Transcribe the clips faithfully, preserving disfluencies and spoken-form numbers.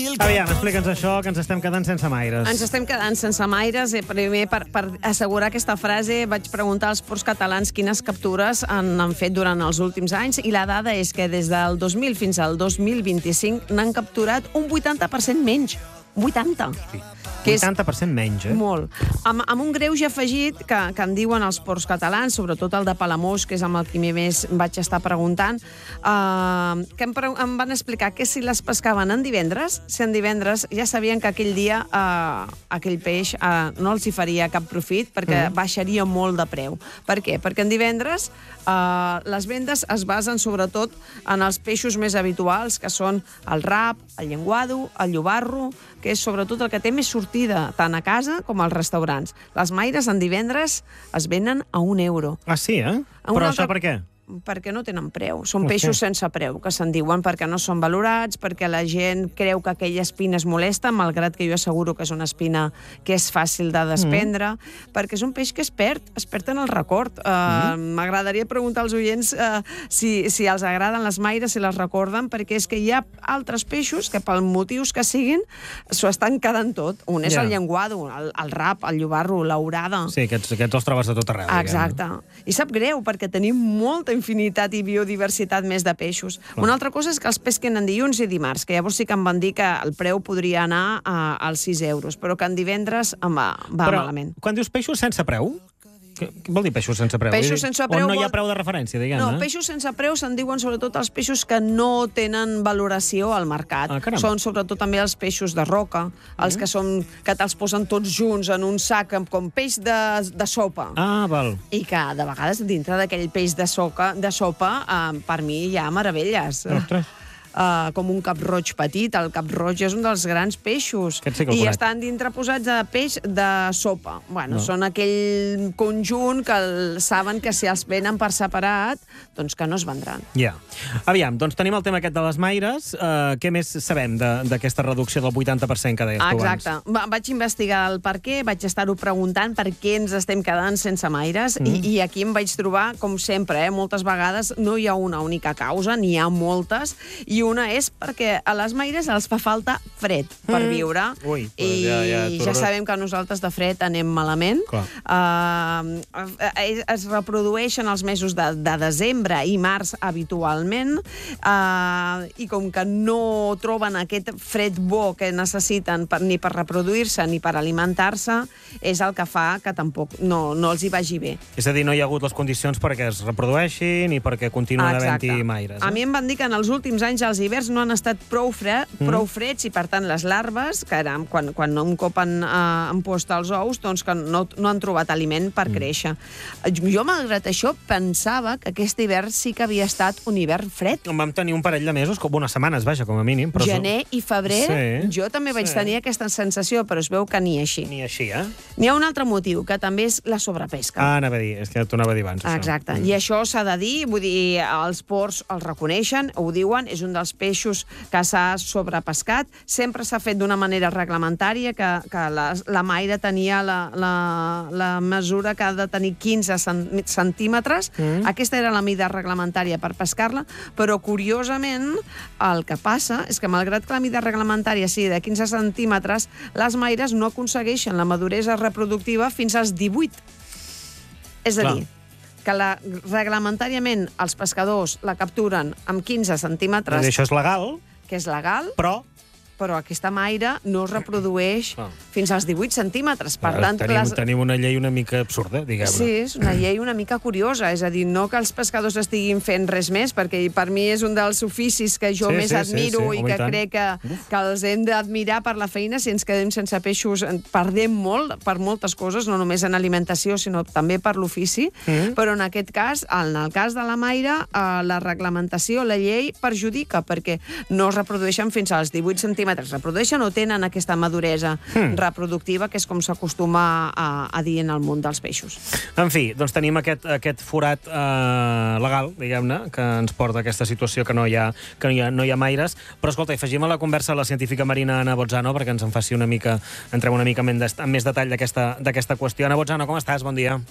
Aviam, explica'ns això, que ens estem quedant sense maires. Ens estem quedant sense maires. Eh, primer, per, per assegurar aquesta frase, vaig preguntar als ports catalans quines captures han, han fet durant els últims anys, i la dada és que des del dos mil fins al dos mil vint-i-cinc n'han capturat un vuitanta per cent menys. vuitanta. Sí. Que és vuitanta per cent menys, eh? Molt. Amb, amb un greuge afegit que, que em diuen els ports catalans, sobretot el de Palamós, que és amb el que més vaig estar preguntant, eh, que em, em van explicar que si les pescaven en divendres, si en divendres ja sabien que aquell dia eh, aquell peix eh, no els hi faria cap profit, perquè mm. baixaria molt de preu. Per què? Perquè en divendres eh, les vendes es basen sobretot en els peixos més habituals, que són el rap, el llenguado, el llobarro, que és sobretot el que té més sortida, tant a casa com als restaurants. Les maires en divendres es venen a un euro. Ah, sí, eh? A Però una això altra- per què? Perquè no tenen preu. Són Per peixos què? sense preu, que se'n diuen, perquè no són valorats, perquè la gent creu que aquella espina es molesta, malgrat que jo asseguro que és una espina que és fàcil de desprendre, mm. perquè és un peix que es perd, es perd en el record. M'agradaria uh, mm. preguntar als oients uh, si, si els agraden les maires, si les recorden, perquè és que hi ha altres peixos que, pel motius que siguin, s'ho estan quedant tot. Un és Ja. el llenguado, el, el rap, el llobarro, l'orada. Sí, aquests, aquests els trobes a tot arreu. Exacte. I sap greu, perquè tenim molta infinitat i biodiversitat més de peixos. Clar. Una altra cosa és que els pesquen en dilluns i dimarts, que llavors sí que em van dir que el preu podria anar a, als sis euros, però que en divendres em va, va Però, malament. quan dius peixos sense preu, què, què vol dir peixos sense preu? Peixos Vull dir, sense preu on no hi ha vol- preu de referència, diguem, No, eh? peixos sense preu se'n diuen sobretot els peixos que no tenen valoració al mercat. Ah, caram. Són sobretot també els peixos de roca, els que són que te'ls posen tots junts en un sac amb- com peix de, de sopa. Ah, val. I que, de vegades, dintre d'aquell peix de, soca, de sopa, eh, per mi hi ha meravelles. Ostres. Uh, com un cap-roig petit. El cap-roig és un dels grans peixos. Aquest sí que el I conec. estan dintre posats a peix de sopa. Bueno, No. són aquell conjunt que el, saben que si els venen per separat, doncs que no es vendran. Ja. Aviam, doncs tenim el tema aquest de les maires. Uh, què més sabem de- d'aquesta reducció del vuitanta per cent que deies tu abans? Exacte. Va, vaig investigar el per què, vaig estar-ho preguntant per què ens estem quedant sense maires, mm. i, i aquí em vaig trobar, com sempre, eh, moltes vegades no hi ha una única causa, n'hi ha moltes, i una és perquè a les maires els fa falta fred per Mm. viure. Ui, pues I ja- ja ja, tururut. sabem que nosaltres de fred anem malament. Clar. Uh, es, es reprodueixen els mesos de, de desembre i març habitualment, uh, i com que no troben aquest fred bo que necessiten per, ni per reproduir-se ni per alimentar-se, és el que fa que tampoc no, no els hi vagi bé. És a dir, no hi ha hagut les condicions perquè es reprodueixin i perquè continuen havent-hi maires. Eh? A mi em van dir que en els últims anys els hiverns no han estat prou, fre Mm. prou freds, i per tant les larves, que ara, quan, quan un cop han, uh, han post els ous, doncs que no, no han trobat aliment per Mm. créixer. Jo, malgrat això, pensava que aquest hivern sí que havia estat un hivern fred. Vam tenir un parell de mesos, com unes setmanes, vaja, com a mínim. Però Gener i febrer, Sí, jo també vaig sí. tenir aquesta sensació, però es veu que ni així. Ni així, eh? N'hi ha un altre motiu, que també és la sobrepesca. Ah, anava a dir, és que t'ho anava a dir abans, això. Exacte, i això s'ha de dir, vull dir, els ports els reconeixen, ho diuen, és un dels peixos que s'ha sobrepescat, sempre s'ha fet d'una manera reglamentària, que, que la, la maire tenia la, la, la mesura que ha de tenir quinze centímetres, Mm. aquesta era la mida reglamentària per pescar-la, però curiosament el que passa és que malgrat que la mida reglamentària sigui de quinze centímetres, les maires no aconsegueixen la maduresa reproductiva fins als divuit. És a Clar. dir, que la, reglamentàriament els pescadors la capturen amb quinze És a dir, centímetres, això és legal, que és legal, però... però aquesta maire no es reprodueix Ah. fins als divuit centímetres. Per Ara tant, tenim, les... tenim una llei una mica absurda, diguem-ne. Sí, és una llei una mica curiosa, és a dir, no que els pescadors estiguin fent res més, perquè per mi és un dels oficis que jo Sí, més sí, sí, admiro, sí, i home, que i tant. crec que, que els hem d'admirar per la feina. Si ens quedem sense peixos, en perdem molt per moltes coses, no només en alimentació, sinó també per l'ofici. Mm. Però en aquest cas, en el cas de la maire, eh, la reglamentació, la llei, perjudica, perquè no es reprodueixen fins als divuit centímetres. Reprodueixen o tenen aquesta maduresa Mm. reproductiva, que és com s'acostuma a, a dir en el món dels peixos. En fi, doncs tenim aquest, aquest forat eh, legal, diguem-ne, que ens porta a aquesta situació que no hi ha, que no hi ha, no hi ha maires. Però, escolta, afegim a la conversa la científica marina Anna Bozzano, perquè ens en faci una mica, entrem una mica en, des, en més detall d'aquesta qüestió. Anna Bozzano, com estàs? Bon dia.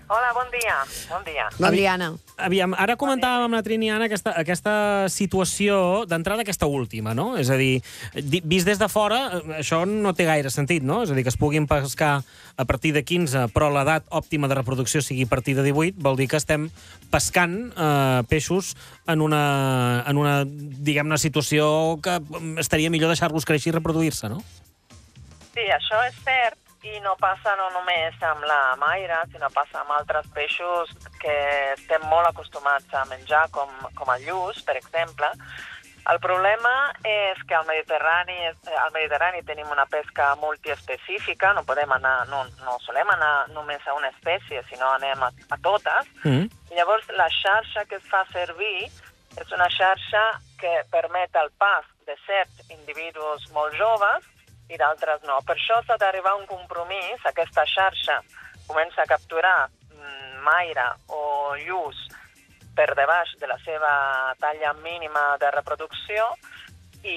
Hola, bon dia. Bon dia. Bon dia, Anna. Aviam, ara comentàvem amb la Trini, Anna, aquesta, aquesta situació d'entrada, aquesta última, no? És a dir, vist des de fora, això no té gaire sentit, no? És a dir, que es puguin pescar a partir de quinze, però l'edat òptima de reproducció sigui a partir de divuit, vol dir que estem pescant eh, peixos en una, en una, diguem-ne, situació que estaria millor deixar-los créixer i reproduir-se, no? Sí, això és cert, i no passa no només amb la maira, sinó passa amb altres peixos que estem molt acostumats a menjar, com, com el lluç, per exemple. El problema és que al Mediterrani, al Mediterrani tenim una pesca multiespecífica, no podem anar, no, no solem anar només a una espècie, sinó anem a, a totes. Mm. I llavors la xarxa que es fa servir és una xarxa que permet el pas de certs individus molt joves i d'altres no. Per això s'ha d'arribar a un compromís. Aquesta xarxa comença a capturar mm, maira o lluç per debaix de la seva talla mínima de reproducció i,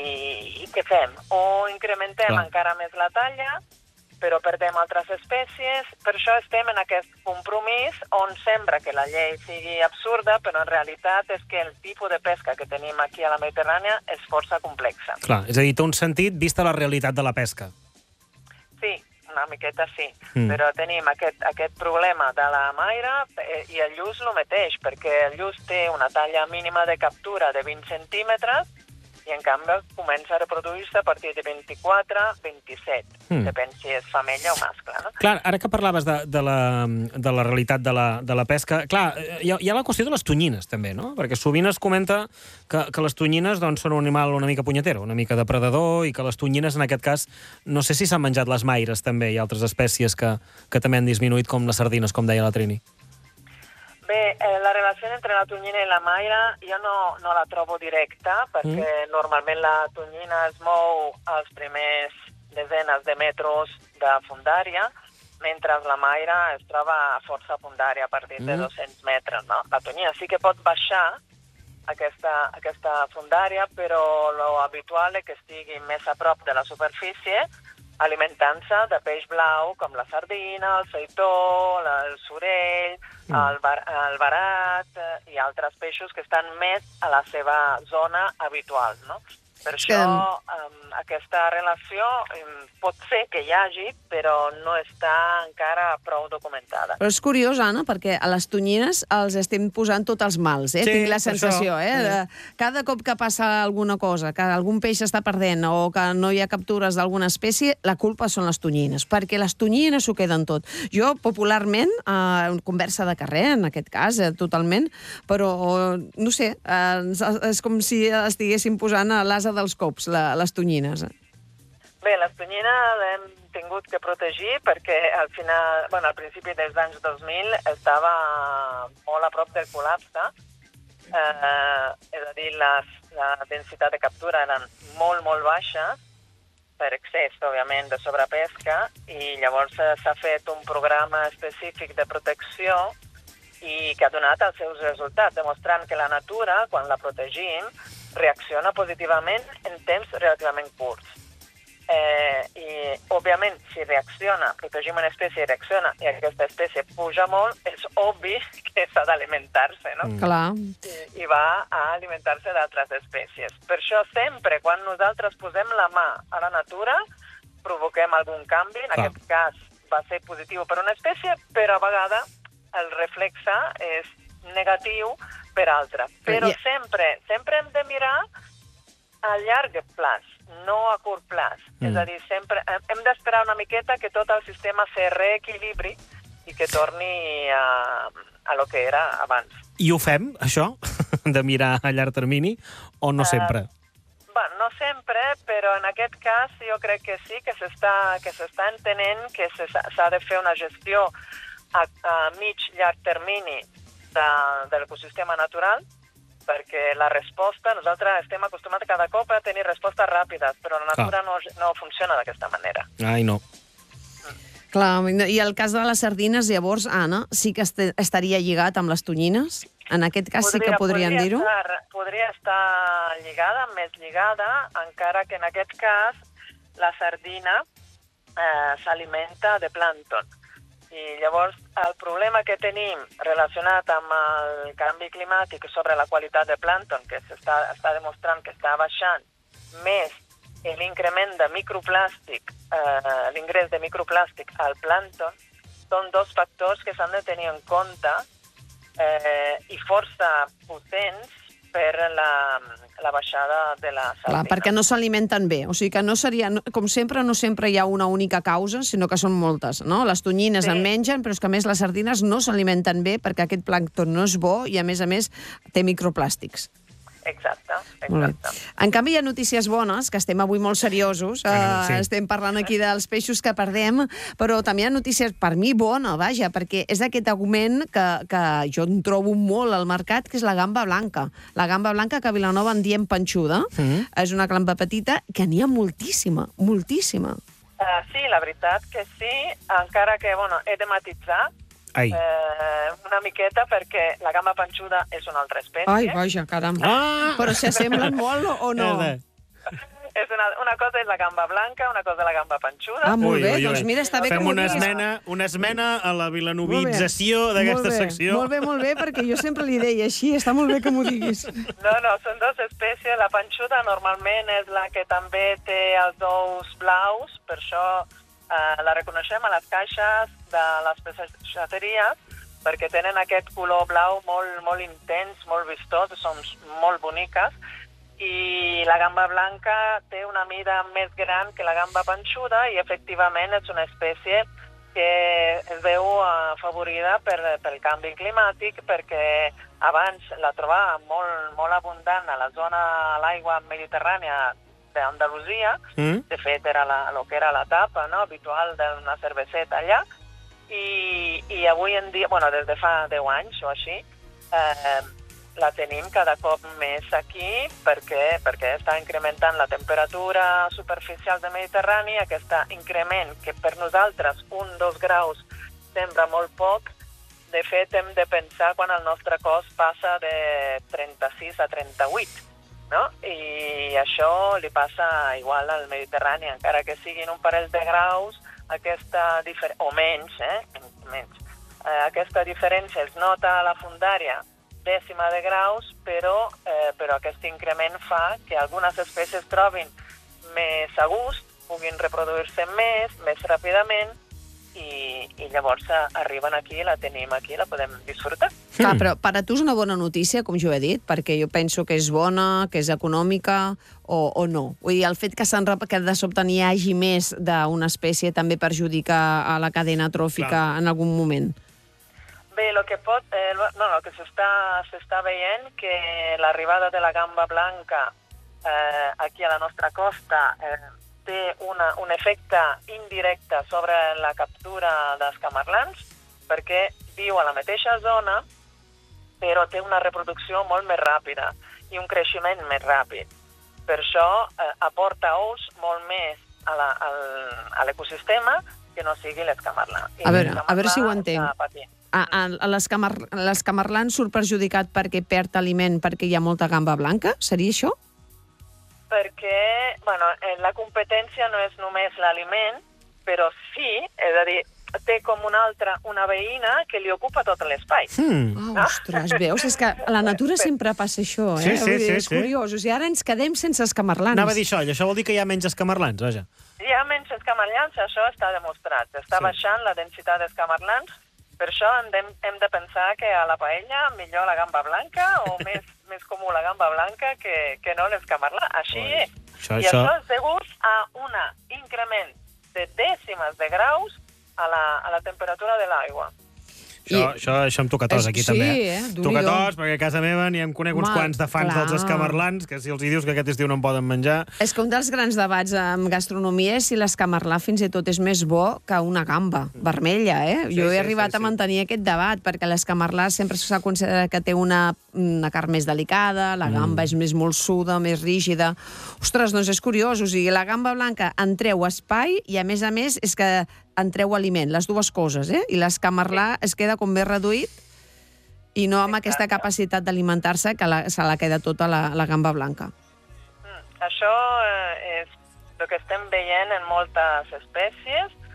i què fem? O incrementem Clar. encara més la talla, però perdem altres espècies. Per això estem en aquest compromís on sembla que la llei sigui absurda, però en realitat és que el tipus de pesca que tenim aquí a la Mediterrània és força complexa. Clar, és a dir, té un sentit vista la realitat de la pesca. Sí, una miqueta sí, mm. però tenim aquest, aquest problema de la maira eh, i el lluç el mateix, perquè el lluç té una talla mínima de captura de vint centímetres i en canvi comença a reproduir-se a partir de vint-i-quatre a vint-i-set. Mm. Depèn si és femella o mascle, no? Clar, ara que parlaves de, de, la, de la realitat de la, de la pesca, clar, hi ha, hi ha la qüestió de les tonyines, també, no? Perquè sovint es comenta que, que les tonyines doncs, són un animal una mica punyetero, una mica depredador, i que les tonyines, en aquest cas, no sé si s'han menjat les maires, també, i altres espècies que, que també han disminuït, com les sardines, com deia la Trini. Bé, eh, la relació entre la tonyina i la maira jo no, no la trobo directa, perquè mm. normalment la tonyina es mou als primers desenes de metres de fundària, mentre la maira es troba força a fundària a partir mm. de dos-cents metres, no? La tonyina sí que pot baixar aquesta, aquesta fundària, però lo habitual és que estigui més a prop de la superfície, alimentant-se de peix blau, com la sardina, el seitó, el sorell, mm. el, bar, el barat eh, i altres peixos que estan més a la seva zona habitual, no? Per això um, aquesta relació um, pot ser que hi hagi, però no està encara prou documentada. Però és curiós, Anna, perquè a les tonyines els estem posant tots els mals, eh? Sí, tinc la sensació. Eh? Sí. Cada cop que passa alguna cosa, que algun peix està perdent o que no hi ha captures d'alguna espècie, la culpa són les tonyines, perquè les tonyines s'ho queden tot. Jo, popularment, eh, conversa de carrer, en aquest cas, eh, totalment, però, no sé, eh, és com si estiguéssim posant a l'asa dels cops, la, les tonyines. Bé, les tonyines hem tingut que protegir perquè al final, bueno, al principi dels anys dos mil estava molt a prop del col·lapse, eh, és a dir, les, la densitat de captura eren molt, molt baixes, per excés, òbviament, de sobrepesca, i llavors s'ha fet un programa específic de protecció i que ha donat els seus resultats, demostrant que la natura, quan la protegim, reacciona positivament en temps relativament curts. Eh, I, òbviament, si reacciona, protegim una espècie i reacciona, i aquesta espècie puja molt, és obvi que s'ha d'alimentar-se, no? Mm. Clar. I, I va a alimentar-se d'altres espècies. Per això sempre, quan nosaltres posem la mà a la natura, provoquem algun canvi, en Clar. Aquest cas va ser positiu per una espècie, però a vegades el reflexe és negatiu per altres. Però yeah. sempre, sempre hem de mirar a llarg plaç, no a curt plaç. Mm. És a dir, sempre hem d'esperar una miqueta que tot el sistema se reequilibri i que torni a, a lo que era abans. I ho fem, això, de mirar a llarg termini, o no sempre? Uh, bueno, no sempre, però en aquest cas jo crec que sí, que s'està que s'està entenent que s'ha de fer una gestió a, a mig llarg termini de, de l'ecosistema natural, perquè la resposta, nosaltres estem acostumats cada cop a tenir respostes ràpides, però la natura no, no funciona d'aquesta manera. Ai, no. Mm. Clar, i el cas de les sardines, llavors, Anna, sí que est estaria lligat amb les tonyines? En aquest cas podria, sí que podrien dir-ho? Podria estar lligada, més lligada, encara que en aquest cas la sardina eh, s'alimenta de plàncton. I llavors el problema que tenim relacionat amb el canvi climàtic sobre la qualitat de plàncton, que s'està està demostrant que està baixant més l'increment de microplàstic, eh, l'ingrés de microplàstic al plàncton, són dos factors que s'han de tenir en compte eh, i força potents per la, la baixada de la sardina. Clar, perquè no s'alimenten bé. O sigui que no seria, com sempre, no sempre hi ha una única causa, sinó que són moltes, no? Les tonyines Sí. en mengen, però és que a més les sardines no s'alimenten bé perquè aquest plàncton no és bo i a més a més té microplàstics. Exacte, Molt bé. exacte. En canvi, hi ha notícies bones, que estem avui molt seriosos. Bueno, sí. Uh, estem parlant aquí dels peixos que perdem, però també hi ha notícies, per mi, bona, vaja, perquè és aquest augment que, que jo en trobo molt al mercat, que és la gamba blanca. La gamba blanca, que a Vilanova en diem panxuda, Mhm. és una gamba petita, que n'hi ha moltíssima, moltíssima. Uh, sí, la veritat que sí, encara que, bueno, he de matisar Ai. eh, una miqueta perquè la gamba panxuda és una altra espècie. Ai, vaja, caram. Ah! Però s'assemblen molt o no? Eh, És una, una cosa és la gamba blanca, una cosa és la gamba panxuda. Ah, molt Ui, bé, ui, ui. doncs mira, està bé Fem que m'ho una diguis. esmena, una esmena a la Molt bé. vilanovització d'aquesta Molt bé, secció. Molt bé, molt bé, perquè jo sempre li deia així, està molt bé que m'ho diguis. No, no, són dues espècies. La panxuda normalment és la que també té els ous blaus, per això eh, la reconeixem a les caixes de les peixateries, perquè tenen aquest color blau molt, molt intens, molt vistós, són molt boniques, i la gamba blanca té una mida més gran que la gamba panxuda i efectivament és una espècie que es veu afavorida per, pel canvi climàtic perquè abans la trobava molt, molt abundant a la zona, a l'aigua mediterrània d'Andalusia. Mm? De fet, era la, lo que era la tapa, no?, habitual d'una cerveseta allà. I, i avui en dia, bueno, des de fa deu anys o així, eh, la tenim cada cop més aquí perquè, perquè està incrementant la temperatura superficial del Mediterrani, aquest increment que per nosaltres un o dos graus sembla molt poc. De fet, hem de pensar quan el nostre cos passa de trenta-sis a trenta-vuit, no? I això li passa igual al Mediterrani, encara que siguin un parell de graus, aquesta diferència, o menys, eh? menys. Eh, aquesta diferència es nota a la fundària dècima de graus, però, eh, però aquest increment fa que algunes espècies trobin més a gust, puguin reproduir-se més, més ràpidament, i, i llavors arriben aquí, la tenim aquí, la podem disfrutar. Clar, però per a tu és una bona notícia, com jo he dit, perquè jo penso que és bona, que és econòmica, o, o no. Vull dir, el fet que, que de sobte n'hi hagi més d'una espècie també perjudica a la cadena tròfica Clar. en algun moment. Bé, el que pot, eh, no, no, que s'està s'està veient que l'arribada de la gamba blanca eh, aquí a la nostra costa eh, té una, un efecte indirecte sobre la captura dels camarlans, perquè viu a la mateixa zona, però té una reproducció molt més ràpida i un creixement més ràpid. Per això eh, aporta ous molt més a la, al, a l'ecosistema que no sigui l'escamarlà. I A veure, l'escamarlà a veure si ho està entenc. patint. A, a, a l'escamar, l'escamarlan surt perjudicat perquè perd aliment perquè hi ha molta gamba blanca? Seria això? Perquè, bueno, la competència no és només l'aliment, però sí, és a dir, té com una altra, una veïna que li ocupa tot l'espai. Mm. Oh, ostres, veus? És que a la natura sempre passa això, eh? Sí, sí, Vull dir, sí, és sí. curiós. O sigui, ara ens quedem sense escamarlans. Anava a dir això, i això vol dir que hi ha menys escamarlans, vaja. Hi ha menys escamarlans, això està demostrat. Està Sí. baixant la densitat d'escamarlans, per això hem de, hem de pensar que a la paella millor la gamba blanca o més, més comú la gamba blanca que, que no l'escamarlà. Així Ui, és. això- I això- això és degut a un increment de dècimes de graus a la, a la temperatura de l'aigua. Això, I- això, això em toca tos, És- aquí sí, també. eh? Déu-n'hi-do. Toca tos, perquè a casa meva n'hi em conec uns Home, quants de fans clar. dels escamarlans, que si els hi dius que aquest estiu no en poden menjar... És que un dels grans debats en gastronomia és si l'escamarlà fins i tot és més bo que una gamba vermella, eh? Sí, Jo he sí, arribat sí, a mantenir aquest debat, perquè l'escamarlà sempre s'ha considerat que té una, una carn més delicada, la gamba Mm. és més molsuda, més rígida... Ostres, doncs és curiós, o sigui, la gamba blanca en treu espai i, a més a més, és que en treu aliment, les dues coses, eh? I l'escamarlà es queda com més reduït i no amb aquesta capacitat d'alimentar-se que la, se la queda tota la, la gamba blanca. Mm. Això eh, és el que estem veient en moltes espècies.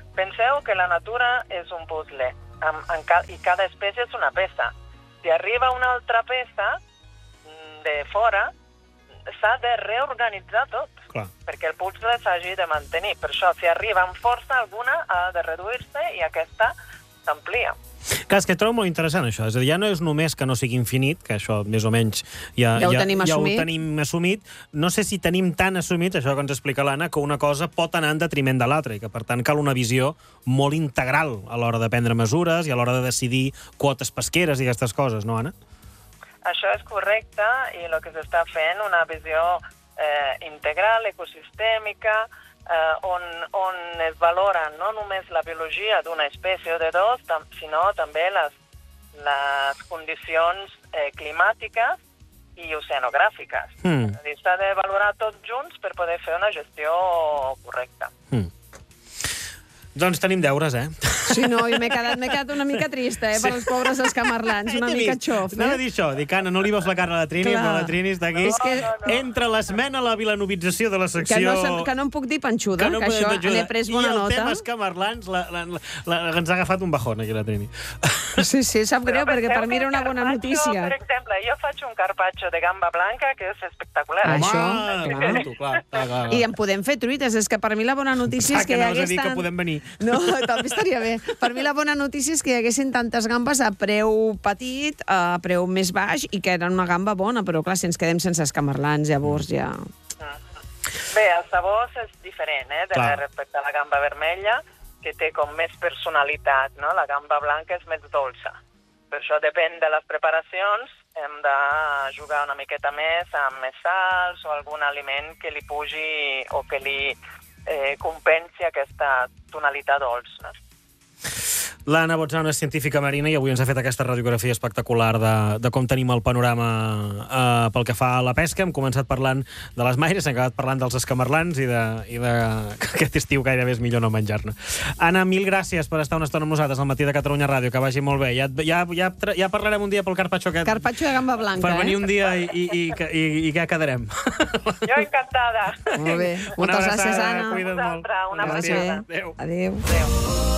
Penseu que la natura és un puzzle amb, en ca, i cada espècie és una peça. Si arriba una altra peça de fora, s'ha de reorganitzar tot, Clar. perquè el puzzle s'hagi de mantenir. Per això, si arriba amb força alguna, ha de reduir-se i aquesta s'amplia. Clar, és que trobo molt interessant això. És a dir, ja no és només que no sigui infinit, que això més o menys ja, Ja ho ja, tenim ja assumit. ho tenim assumit. No sé si tenim tan assumit, això que ens explica l'Anna, que una cosa pot anar en detriment de l'altra i que, per tant, cal una visió molt integral a l'hora de prendre mesures i a l'hora de decidir quotes pesqueres i aquestes coses, no, Anna? Això és correcte i el que s'està fent, una visió eh, integral, ecosistèmica, eh, on, on es valora no només la biologia d'una espècie o de dos, tam sinó també les, les condicions eh, climàtiques i oceanogràfiques. Mm. És a dir, s'ha de valorar tots junts per poder fer una gestió correcta. Mm. Doncs tenim deures, eh? Sí, no, i m'he quedat, m'he quedat una mica trista, eh, per als pobres escamarlans, una mica xof. Anava a Eh? dir això, dic, Anna, no li veus la cara a la Trini, Clar. però la Trini està aquí. És que- No, no, no. Entre l'esmena a la vilanovització de la secció... Que no, se- que no em puc dir panxuda, que, no que podem això ajudar. n'he pres bona I el nota. tema escamarlans la, la, la, la, ens ha agafat un bajón, aquí, la Trini. Sí, sí, sap greu, Però perquè penseu per mi que era el una bona carpaccio, notícia. Per exemple, jo faig un carpaccio de gamba blanca que és espectacular. Ah, això, Home, clar. tu, clar, clar, clar. I en podem fer truites, és que per mi la bona notícia Pensava és que, que hi anaves a dir hagués que podem venir. No, també estaria bé. Per mi la bona notícia és que hi haguessin tantes gambes a preu petit, a preu més baix, i que eren una gamba bona, però clar, si ens quedem sense escamarlans, llavors ja... Bé, el sabor és diferent, eh, de Clar. respecte a la gamba vermella, que té com més personalitat, no? La gamba blanca és més dolça. Per això depèn de les preparacions, hem de jugar una miqueta més amb més sals o algun aliment que li pugi o que li eh, compensi aquesta tonalitat dolça, no? L'Anna Botzana és científica marina i avui ens ha fet aquesta radiografia espectacular de, de com tenim el panorama eh, pel que fa a la pesca. Hem començat parlant de les maires, hem acabat parlant dels escamarlans i de, i de que aquest estiu gairebé és millor no menjar-ne. Anna, mil gràcies per estar una estona amb nosaltres al matí de Catalunya Ràdio, que vagi molt bé. Ja, ja, ja, ja parlarem un dia pel carpaccio aquest. Carpaccio de gamba blanca, per venir eh? un dia i, i, i, i, i ja quedarem. Jo encantada. Molt bé. Una Moltes gràcies, abraçada, Anna. cuida't molt. Vosaltres, una Que vagi abraçada. bé. Adéu. Adéu. Adéu.